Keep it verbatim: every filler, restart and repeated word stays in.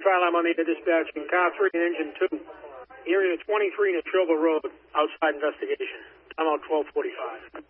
forty-five, I'm on the dispatch in car three and engine two. Area twenty-three Natrova Road, outside investigation. I'm out twelve forty-five.